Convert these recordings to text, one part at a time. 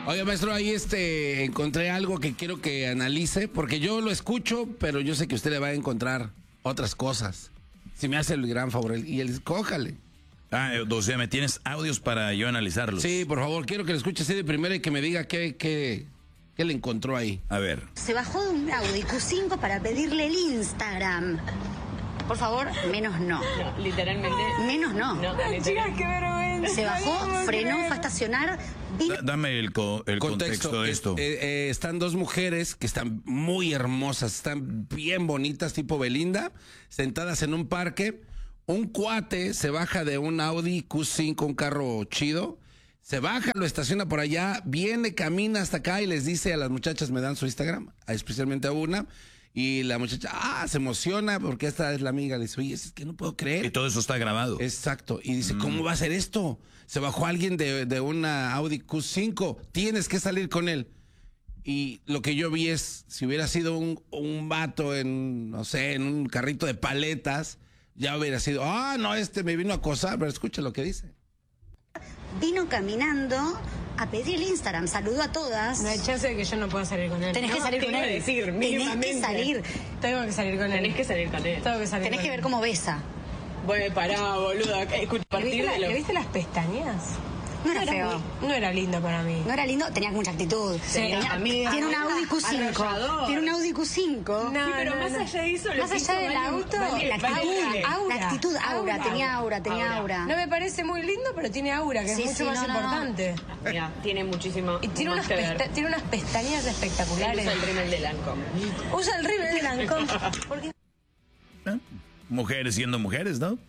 Oye, maestro, ahí encontré algo que quiero que analice, porque yo lo escucho, pero yo sé que usted le va a encontrar otras cosas. Si me hace el gran favor, y él, cójale. O sea, ¿me tienes audios para yo analizarlos? Sí, por favor, quiero que lo escuche así de primera y que me diga qué le encontró ahí. A ver. Se bajó de un Audi Q5 para pedirle el Instagram. Por favor, menos no. No, literalmente. Menos no. Chicas, qué vergüenza. Se bajó, frenó, fue a estacionar. Dame el contexto de esto. Están dos mujeres que están muy hermosas, están bien bonitas, tipo Belinda, sentadas en un parque. Un cuate se baja de un Audi Q5, un carro chido. Se baja, lo estaciona por allá, viene, camina hasta acá y les dice a las muchachas, me dan su Instagram, especialmente a una. Y la muchacha, se emociona porque esta es la amiga. Le dice, oye, es que no puedo creer. Y todo eso está grabado. Exacto. Y dice, ¿cómo va a ser esto? Se bajó alguien de una Audi Q5. Tienes que salir con él. Y lo que yo vi es, si hubiera sido un vato en, no sé, en un carrito de paletas, ya hubiera sido, no, me vino a acosar. Pero escucha lo que dice. Vino caminando a pedir el Instagram, saludó a todas. No hay chance de que yo no pueda salir con él. Tenés que salir con él. Decir, Tenés que salir. Tengo que salir con él. Tenés que salir con él. Tengo que salir. Tenés que ver cómo besa. Bueno, pará, boluda. Escucha, ¿Le viste las pestañas? No era feo. No era lindo para mí. No era lindo, tenía mucha actitud. Tiene un Audi Q5. Tiene un Audi Q5. No, pero más allá de eso, más allá del auto, la actitud, aura, tenía aura. No me parece muy lindo, pero tiene aura, que es mucho más importante. Mira, tiene muchísimo. Y tiene unas pestañas espectaculares. Usa el rímel de Lancôme. Usa el rímel de Lancôme. Porque... Mujeres siendo mujeres, ¿no?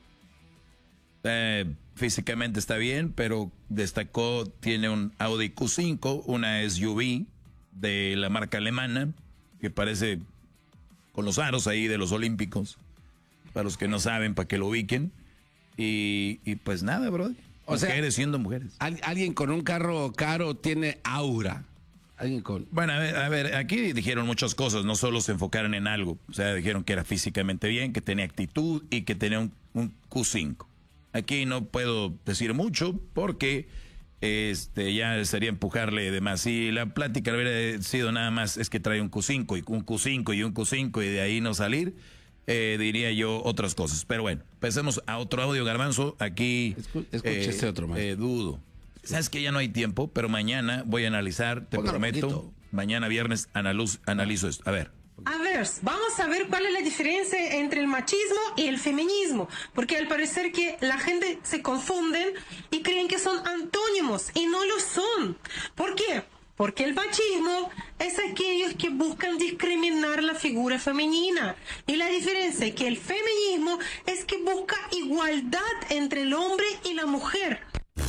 Físicamente está bien, pero destacó, tiene un Audi Q5, una SUV de la marca alemana, que parece con los aros ahí de los Olímpicos, para los que no saben, para que lo ubiquen. Y pues nada, bro. Mujeres siendo mujeres. Alguien con un carro caro tiene aura. Bueno, a ver, aquí dijeron muchas cosas, no solo se enfocaron en algo. O sea, dijeron que era físicamente bien, que tenía actitud y que tenía un Q5. Aquí no puedo decir mucho porque ya sería empujarle de más. Si la plática hubiera sido nada más es que trae un Q5 y un Q5 y un Q5 y de ahí no salir, diría yo otras cosas. Pero bueno, pasemos a otro audio, Garbanzo. Aquí escuche este otro más. Dudo. Sabes que ya no hay tiempo, pero mañana voy a analizar, te prometo. Mañana viernes analizo esto. A ver. A ver, vamos a ver cuál es la diferencia entre el machismo y el feminismo, porque al parecer que la gente se confunden y creen que son antónimos y no lo son. ¿Por qué? Porque el machismo es aquellos que buscan discriminar la figura femenina y la diferencia es que el feminismo es que busca igualdad entre el hombre y la mujer.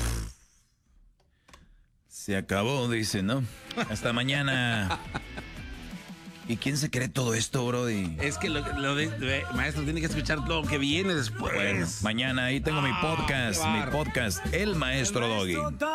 Se acabó, dice, ¿no? Hasta mañana. ¿Y quién se cree todo esto, brody? Es que maestro, tiene que escuchar lo que viene después. Bueno, mañana ahí tengo mi podcast, El Maestro Doggy.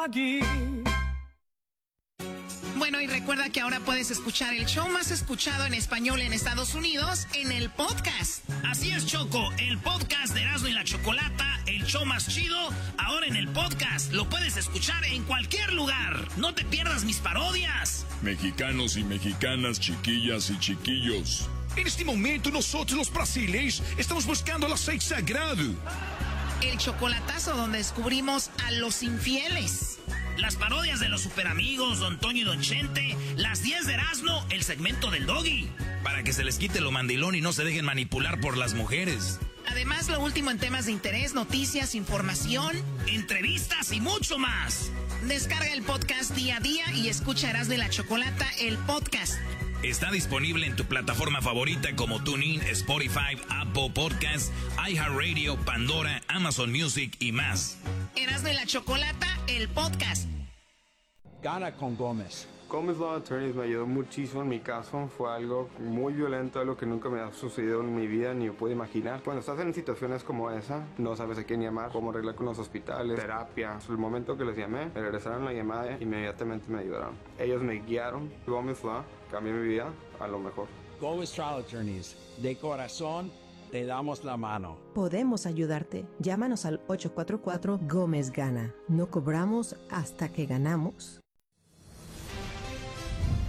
Bueno, y recuerda que ahora puedes escuchar el show más escuchado en español en Estados Unidos en el podcast. Así es, Choco, el podcast de Erasmo y la Chocolata, el show más chido, ahora en el podcast. Lo puedes escuchar en cualquier lugar. No te pierdas mis parodias. Mexicanos y mexicanas, chiquillas y chiquillos. En este momento nosotros los brasileños estamos buscando el aceite sagrado. El chocolatazo donde descubrimos a los infieles. Las parodias de los superamigos, Don Toño y Don Chente, las 10 de Erasmo, el segmento del Doggy. Para que se les quite lo mandilón y no se dejen manipular por las mujeres. Además, lo último en temas de interés, noticias, información, entrevistas y mucho más. Descarga el podcast día a día y escucha Erasmo y la Chocolata, el podcast. Está disponible en tu plataforma favorita como TuneIn, Spotify, Apple Podcasts, iHeartRadio, Pandora, Amazon Music y más. Erasmo y la Chocolata, el podcast. Gana con Gómez. Gómez Law Attorneys me ayudó muchísimo en mi caso. Fue algo muy violento, algo que nunca me ha sucedido en mi vida ni me puedo imaginar. Cuando estás en situaciones como esa, no sabes a quién llamar, cómo arreglar con los hospitales, terapia. El momento que les llamé, me regresaron la llamada e inmediatamente me ayudaron. Ellos me guiaron. Gómez Law cambió mi vida a lo mejor. Gómez Trial Attorneys, de corazón, te damos la mano. Podemos ayudarte. Llámanos al 844 Gómez Gana. No cobramos hasta que ganamos.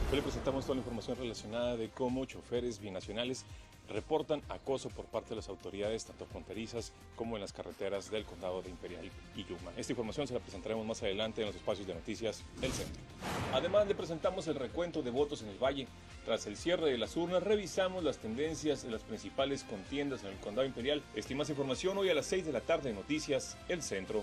Hoy le presentamos toda la información relacionada de cómo choferes binacionales reportan acoso por parte de las autoridades, tanto fronterizas como en las carreteras del condado de Imperial y Yuma. Esta información se la presentaremos más adelante en los espacios de noticias El Centro. Además, le presentamos el recuento de votos en el Valle. Tras el cierre de las urnas, revisamos las tendencias de las principales contiendas en el condado Imperial. Esta y más información hoy a las 6 de la tarde en Noticias El Centro.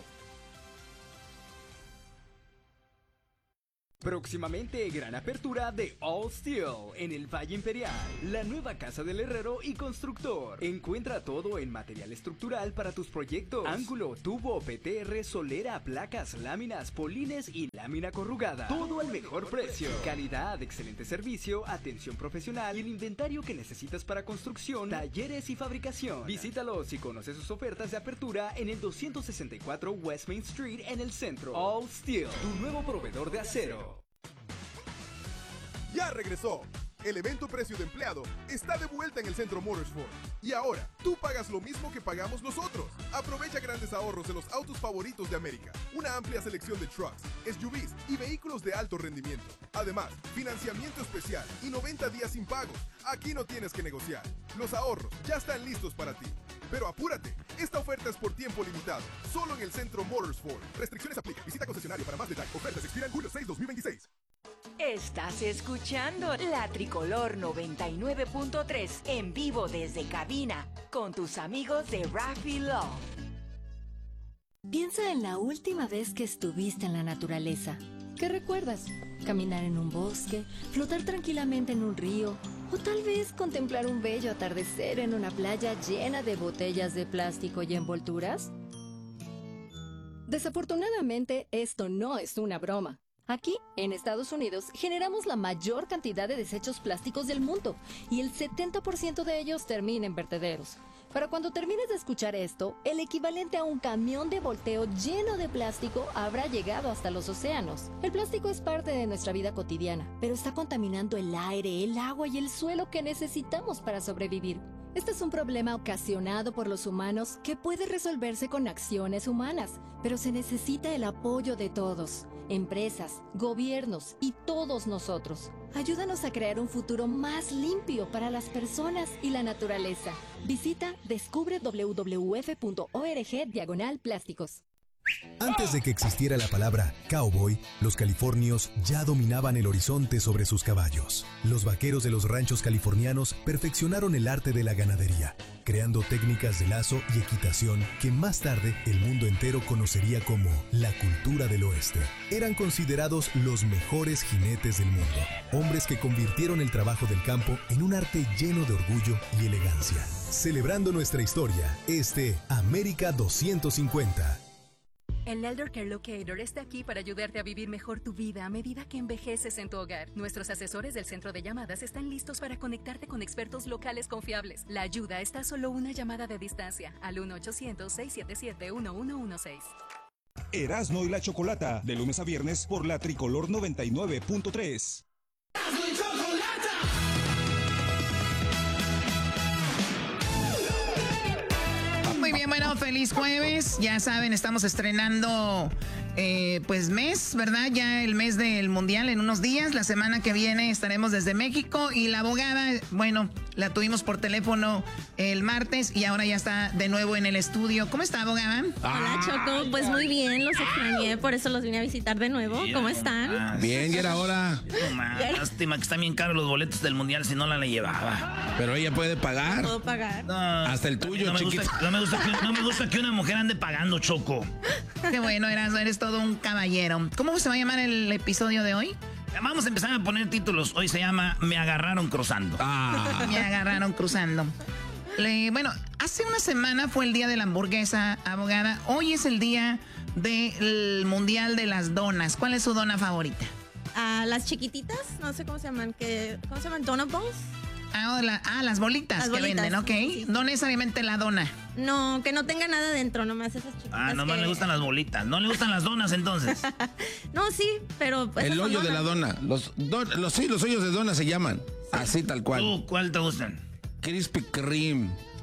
Próximamente, gran apertura de All Steel en el Valle Imperial, la nueva casa del herrero y constructor. Encuentra todo en material estructural para tus proyectos: ángulo, tubo, PTR, solera, placas, láminas, polines y lámina corrugada. Todo al mejor precio. Calidad, excelente servicio, atención profesional y el inventario que necesitas para construcción, talleres y fabricación. Visítalos y conoce sus ofertas de apertura en el 264 West Main Street en el centro. All Steel, tu nuevo proveedor de acero. Ya regresó. El evento Precio de Empleado está de vuelta en el Centro Motorsport. Y ahora, tú pagas lo mismo que pagamos nosotros. Aprovecha grandes ahorros en los autos favoritos de América. Una amplia selección de trucks, SUVs y vehículos de alto rendimiento. Además, financiamiento especial y 90 días sin pagos. Aquí no tienes que negociar. Los ahorros ya están listos para ti. Pero apúrate, esta oferta es por tiempo limitado, solo en el Centro Motorsport. Restricciones aplican. Visita concesionario para más detalles. Ofertas expiran julio 6, 2026. Estás escuchando La Tricolor 99.3 en vivo desde cabina con tus amigos de Raffy Love. Piensa en la última vez que estuviste en la naturaleza. ¿Qué recuerdas? ¿Caminar en un bosque? ¿Flotar tranquilamente en un río? ¿O tal vez contemplar un bello atardecer en una playa llena de botellas de plástico y envolturas? Desafortunadamente, esto no es una broma. Aquí, en Estados Unidos, generamos la mayor cantidad de desechos plásticos del mundo y el 70% de ellos termina en vertederos. Para cuando termines de escuchar esto, el equivalente a un camión de volteo lleno de plástico habrá llegado hasta los océanos. El plástico es parte de nuestra vida cotidiana, pero está contaminando el aire, el agua y el suelo que necesitamos para sobrevivir. Este es un problema ocasionado por los humanos que puede resolverse con acciones humanas, pero se necesita el apoyo de todos, empresas, gobiernos y todos nosotros. Ayúdanos a crear un futuro más limpio para las personas y la naturaleza. Visita descubre.wwf.org/plásticos. Antes de que existiera la palabra cowboy, los californios ya dominaban el horizonte sobre sus caballos. Los vaqueros de los ranchos californianos perfeccionaron el arte de la ganadería, creando técnicas de lazo y equitación que más tarde el mundo entero conocería como la cultura del oeste. Eran considerados los mejores jinetes del mundo, hombres que convirtieron el trabajo del campo en un arte lleno de orgullo y elegancia. Celebrando nuestra historia, América 250. El Elder Care Locator está aquí para ayudarte a vivir mejor tu vida a medida que envejeces en tu hogar. Nuestros asesores del centro de llamadas están listos para conectarte con expertos locales confiables. La ayuda está a solo una llamada de distancia al 1-800-677-1116. Erasmo y la Chocolata, de lunes a viernes por la Tricolor 99.3. Muy bien, bueno, feliz jueves. Ya saben, estamos estrenando pues mes, ¿verdad? Ya el mes del Mundial en unos días. La semana que viene estaremos desde México y la abogada, bueno, la tuvimos por teléfono el martes y ahora ya está de nuevo en el estudio. ¿Cómo está, abogada? Hola, Choco. Pues muy bien, los extrañé, por eso los vine a visitar de nuevo. ¿Cómo están? Bien, ya era hora. Lástima que están bien caros los boletos del Mundial, si no la llevaba. Pero ella puede pagar. ¿Puedo pagar? No, hasta el tuyo, chiquito. No me gusta que una mujer ande pagando, Choco. Qué bueno, eres todo un caballero. ¿Cómo se va a llamar el episodio de hoy? Vamos a empezar a poner títulos. Hoy se llama Me agarraron cruzando. Me agarraron cruzando. Bueno, hace una semana fue el día de la hamburguesa, abogada. Hoy es el día del Mundial de las donas. ¿Cuál es su dona favorita? Las chiquititas, no sé cómo se llaman. ¿Cómo se llaman? ¿Donut balls? Las bolitas que venden, ok. Sí. No necesariamente la dona. No, que no tenga nada dentro, nomás esas chiquitas. Nomás le gustan las bolitas. ¿No le gustan las donas entonces? No, sí, pero... Pues el hoyo de la dona. Los hoyos de dona se llaman. Así tal cual. ¿Tú cuál te gustan? Krispy Kreme.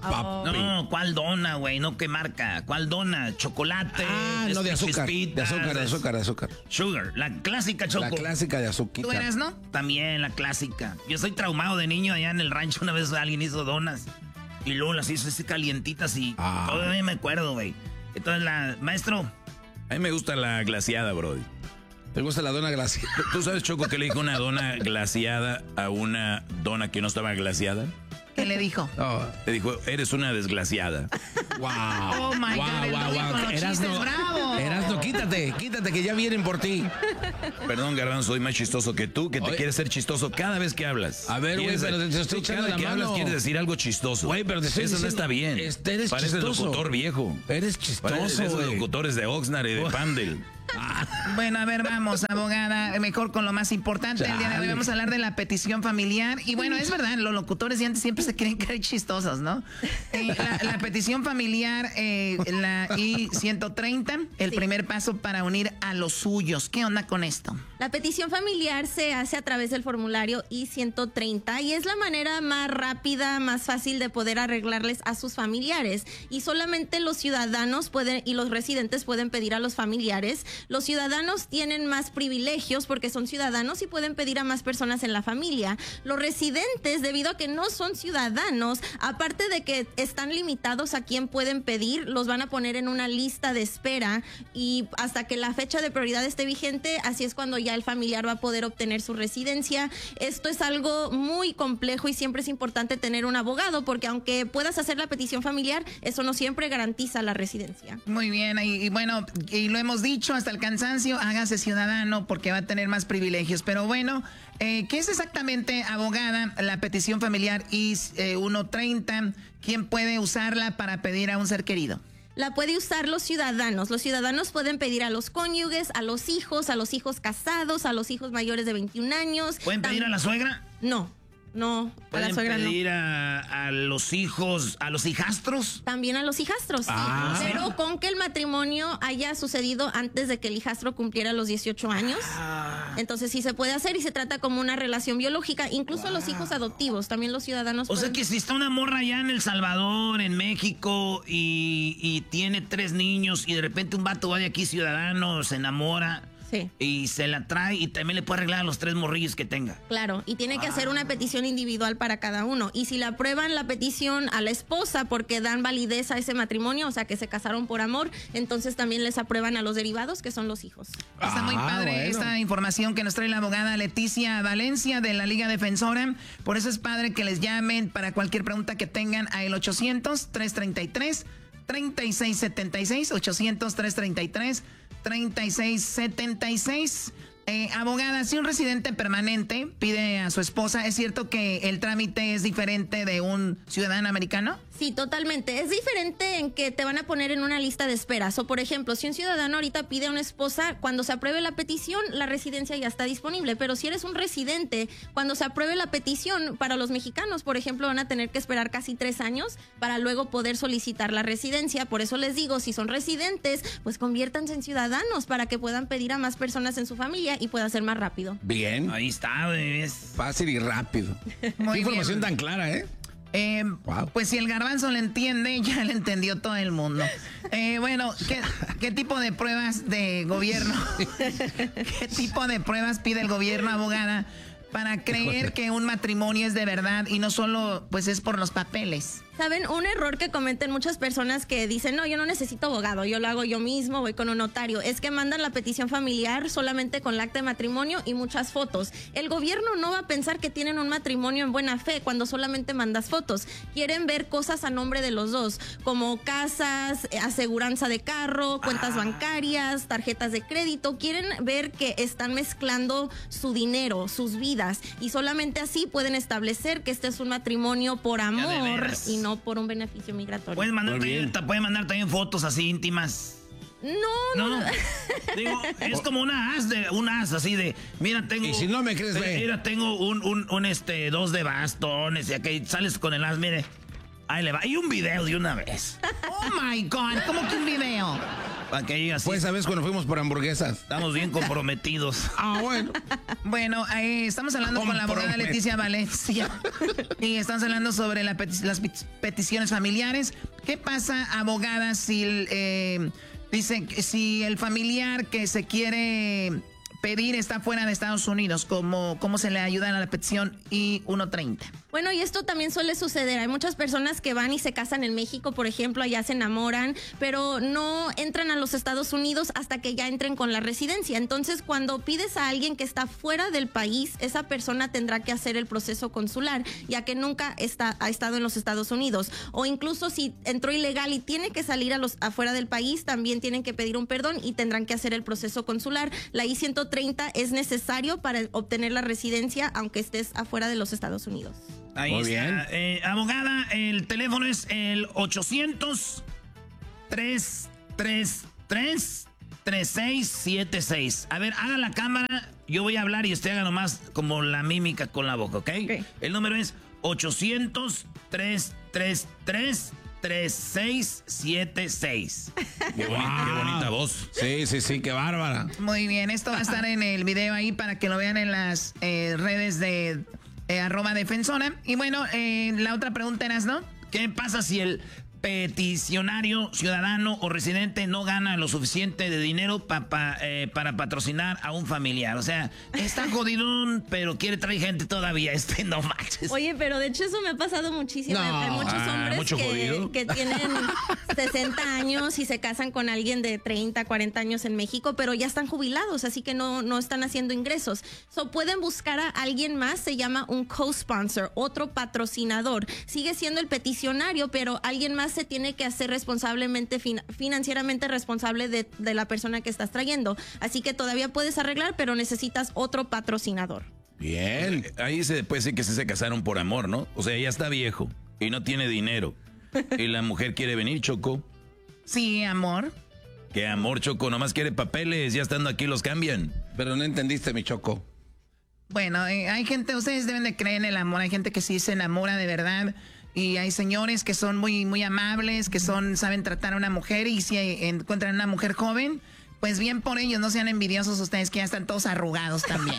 papi. No, ¿cuál dona, güey? No, ¿qué marca? ¿Cuál dona? ¿Chocolate? No, de azúcar. Chispitas, De azúcar. Sugar, la clásica, Choco. La clásica de azúcar. ¿Tú eras, no? También, la clásica. Yo estoy traumado de niño allá en el rancho. Una vez alguien hizo donas. Y luego las hizo así calientitas y todavía me acuerdo, güey. Entonces, maestro. A mí me gusta la glaseada, brody. ¿Te gusta la dona glaseada? ¿Tú sabes, Choco, que le dijo una dona glaseada a una dona que no estaba glaseada? ¿Qué le dijo? Le dijo, eres una desglaciada. ¡Wow! ¡Oh, my God! Erasno, quítate, que ya vienen por ti. Perdón, Garbanzo, soy más chistoso que tú, que te quieres ser chistoso cada vez que hablas. A ver, güey, pero te estoy echando la mano. Cada vez que hablas quieres decir algo chistoso. Güey, pero te estoy Eso diciendo, no está bien. Eres Pareces chistoso. locutor viejo. Eres chistoso, Pareces esos locutores de Oxnard y de Pandel. Bueno, a ver, vamos, abogada, mejor con lo más importante. El día de hoy vamos a hablar de la petición familiar. Y bueno, es verdad, los locutores de antes siempre se creen que eran chistosos, ¿no? La petición familiar, la I-130, el primer paso para unir a los suyos. ¿Qué onda con esto? La petición familiar se hace a través del formulario I-130 y es la manera más rápida, más fácil de poder arreglarles a sus familiares. Y solamente los ciudadanos pueden y los residentes pueden pedir a los familiares. Los ciudadanos tienen más privilegios porque son ciudadanos y pueden pedir a más personas en la familia. Los residentes, debido a que no son ciudadanos, aparte de que están limitados a quién pueden pedir, los van a poner en una lista de espera y hasta que la fecha de prioridad esté vigente, así es cuando ya el familiar va a poder obtener su residencia. Esto es algo muy complejo y siempre es importante tener un abogado porque aunque puedas hacer la petición familiar, eso no siempre garantiza la residencia. Muy bien, y bueno, y lo hemos dicho hasta el cansancio, hágase ciudadano porque va a tener más privilegios. Pero bueno, ¿qué es exactamente, abogada, la petición familiar I-130? ¿Quién puede usarla para pedir a un ser querido? La puede usar los ciudadanos. Los ciudadanos pueden pedir a los cónyuges, a los hijos casados, a los hijos mayores de 21 años. ¿Pueden pedir a la suegra? No, a la suegra no. ¿Pueden pedir a los hijos, a los hijastros? También a los hijastros, sí. Pero con que el matrimonio haya sucedido antes de que el hijastro cumpliera los 18 años. Entonces sí se puede hacer y se trata como una relación biológica. Incluso a los hijos adoptivos, también los ciudadanos O sea que si está una morra allá en El Salvador, en México, y tiene 3 niños, y de repente un vato va de aquí ciudadano, se enamora... Sí. Y se la trae y también le puede arreglar a los 3 morrillos que tenga. Claro, y tiene que hacer una petición individual para cada uno. Y si le aprueban la petición a la esposa porque dan validez a ese matrimonio, o sea que se casaron por amor, entonces también les aprueban a los derivados, que son los hijos. Está muy padre esta información que nos trae la abogada Leticia Valencia de la Liga Defensora. Por eso es padre que les llamen para cualquier pregunta que tengan a el 800-333-3676, 800-333-3676. Abogada, si un residente permanente pide a su esposa, ¿es cierto que el trámite es diferente de un ciudadano americano? Sí, totalmente. Es diferente en que te van a poner en una lista de espera. O, por ejemplo, si un ciudadano ahorita pide a una esposa, cuando se apruebe la petición, la residencia ya está disponible. Pero si eres un residente, cuando se apruebe la petición, para los mexicanos, por ejemplo, van a tener que esperar casi 3 años para luego poder solicitar la residencia. Por eso les digo, si son residentes, pues conviértanse en ciudadanos para que puedan pedir a más personas en su familia y pueda ser más rápido. Bien. Ahí está, es fácil y rápido. Qué información tan clara, ¿eh? Wow. Pues si el garbanzo le entiende, ya le entendió todo el mundo. Bueno, ¿qué tipo de pruebas de gobierno? ¿Qué tipo de pruebas pide el gobierno, abogada, para creer que un matrimonio es de verdad y no solo pues es por los papeles? ¿Saben? Un error que cometen muchas personas que dicen, no, yo no necesito abogado, yo lo hago yo mismo, voy con un notario. Es que mandan la petición familiar solamente con el acta de matrimonio y muchas fotos. El gobierno no va a pensar que tienen un matrimonio en buena fe cuando solamente mandas fotos. Quieren ver cosas a nombre de los dos, como casas, aseguranza de carro, cuentas bancarias, tarjetas de crédito. Quieren ver que están mezclando su dinero, sus vidas, y solamente así pueden establecer que este es un matrimonio por amor y no por un beneficio migratorio. Pueden mandar también fotos así íntimas. No. Digo, es como un as así de, mira, tengo. Y si no me crees, mira, tengo un 2 de bastones y aquí sales con el as, mire. Ahí le va. Y un video de una vez. Oh my God, ¿cómo que un video? Fue esa vez cuando fuimos por hamburguesas. Estamos bien comprometidos. Bueno. Bueno, estamos hablando con la abogada Leticia Valencia. Y estamos hablando sobre las peticiones familiares. ¿Qué pasa, abogada, si dice si el familiar que se quiere pedir está fuera de Estados Unidos? ¿Cómo se le ayuda a la petición I-130? Bueno, y esto también suele suceder. Hay muchas personas que van y se casan en México, por ejemplo, allá se enamoran, pero no entran a los Estados Unidos hasta que ya entren con la residencia. Entonces, cuando pides a alguien que está fuera del país, esa persona tendrá que hacer el proceso consular, ya que nunca ha estado en los Estados Unidos. O incluso si entró ilegal y tiene que salir afuera del país, también tienen que pedir un perdón y tendrán que hacer el proceso consular. La I-130 es necesario para obtener la residencia, aunque estés afuera de los Estados Unidos. Ahí muy está. bien. Abogada, el teléfono es el 800-333-3676. A ver, haga la cámara. Yo voy a hablar y usted haga nomás como la mímica con la boca, ¿ok? El número es 800-333-3676. Qué bonita voz. Sí, qué bárbara. Muy bien, esto va a estar en el video ahí para que lo vean en las redes de @defensora. Y bueno, la otra pregunta era, ¿no? ¿Qué pasa si el peticionario, ciudadano o residente no gana lo suficiente de dinero para patrocinar a un familiar? O sea, está jodidón, pero quiere traer gente todavía. No manches. Oye, pero de hecho eso me ha pasado muchísimo. Hay muchos hombres que tienen 60 años y se casan con alguien de 30, 40 años en México, pero ya están jubilados, así que no están haciendo ingresos. Pueden buscar a alguien más, se llama un co-sponsor, otro patrocinador. Sigue siendo el peticionario, pero alguien más se tiene que hacer financieramente responsable de la persona que estás trayendo. Así que todavía puedes arreglar, pero necesitas otro patrocinador. Bien. Ahí se puede decir que se casaron por amor, ¿no? O sea, ya está viejo y no tiene dinero. Y la mujer quiere venir, Choco. Sí, amor. ¿Qué amor, Choco? Nomás quiere papeles, ya estando aquí los cambian. Pero no entendiste, mi Choco. Bueno, hay gente, ustedes deben de creer en el amor. Hay gente que sí se enamora de verdad. Y hay señores que son muy, muy amables, que saben tratar a una mujer, y si encuentran una mujer joven, pues bien por ellos, no sean envidiosos ustedes que ya están todos arrugados también.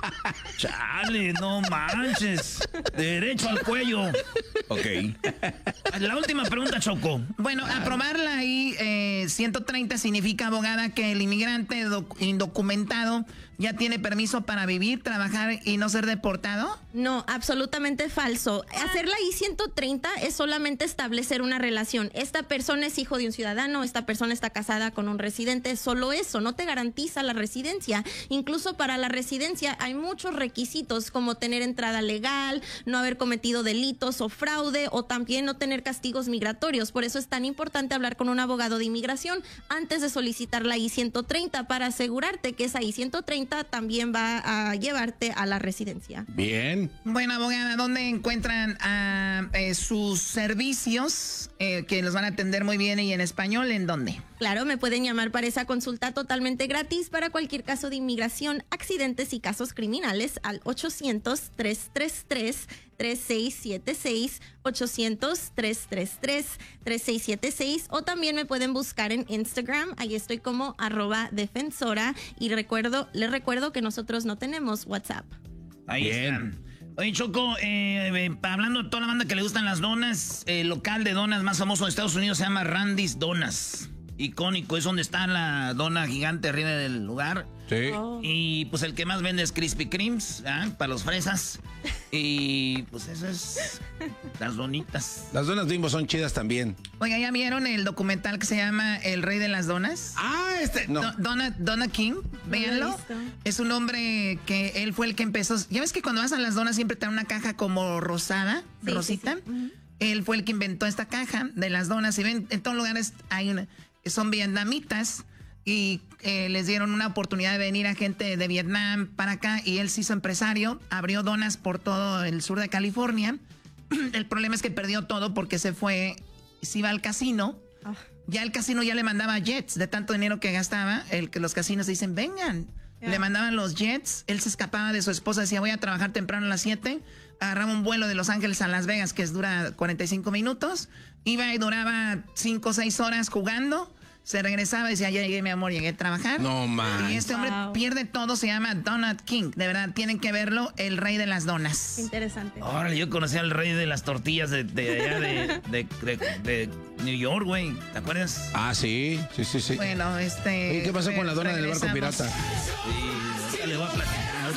Chale, no manches. Derecho al cuello. Ok. La última pregunta, Choco. Bueno, aprobarla ahí, 130 significa, abogada, que el inmigrante indocumentado ya tiene permiso para vivir, trabajar y no ser deportado. No, absolutamente falso. Hacer la I-130 es solamente establecer una relación. Esta persona es hijo de un ciudadano, esta persona está casada con un residente, solo eso, no te garantiza la residencia. Incluso para la residencia hay muchos requisitos, como tener entrada legal, no haber cometido delitos o fraude, o también no tener castigos migratorios. Por eso es tan importante hablar con un abogado de inmigración antes de solicitar la I-130, para asegurarte que esa I-130 también va a llevarte a la residencia. Bien. Bueno, abogada, ¿dónde encuentran sus servicios que los van a atender muy bien y en español? ¿En dónde? Claro, me pueden llamar para esa consulta totalmente gratis para cualquier caso de inmigración, accidentes y casos criminales al 800-333-3676, 800-333-3676, o también me pueden buscar en Instagram, ahí estoy como @defensora, y les recuerdo que nosotros no tenemos WhatsApp. Ahí está. Oye, Choco, hablando de toda la banda que le gustan las donas, el local de donas más famoso de Estados Unidos se llama Randy's Donas. Icónico, es donde está la dona gigante arriba del lugar. Sí. Oh. Y pues el que más vende es Krispy Kremes, para los fresas. Y pues eso es las donitas. Las donas Bimbo son chidas también. Oiga, ¿ya vieron el documental que se llama El Rey de las Donas? No. Donna King, véanlo. Es un hombre que él fue el que empezó. Ya ves que cuando vas a las donas siempre te dan una caja como rosada, sí, rosita. Sí, sí. Él fue el que inventó esta caja de las donas. Y ven, en todos lugares son vietnamitas, y les dieron una oportunidad de venir a gente de Vietnam para acá, y él se hizo empresario, abrió donas por todo el sur de California. El problema es que perdió todo porque se iba al casino. Ya el casino ya le mandaba jets de tanto dinero que gastaba. Los casinos dicen, vengan. Yeah. Le mandaban los jets. Él se escapaba de su esposa, decía, voy a trabajar temprano a las 7. Agarraba un vuelo de Los Ángeles a Las Vegas, que dura 45 minutos. Iba y duraba 5 o 6 horas jugando. Se regresaba y decía, ya llegué, mi amor, llegué a trabajar. No, man. Y este hombre pierde todo, se llama Donut King. De verdad, tienen que verlo, el rey de las donas. Interesante. Órale, yo conocí al rey de las tortillas de allá de New York, güey. ¿Te acuerdas? Ah, sí. Bueno, ¿Y qué pasó con la dona del barco pirata? Sí, le voy a platicar.